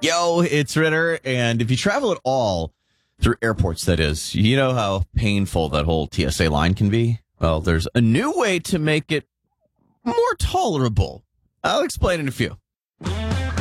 Yo, it's Ritter, and if you travel at all through airports, that is, you know how painful that whole TSA line can be? Well, there's a new way to make it more tolerable. I'll explain in a few.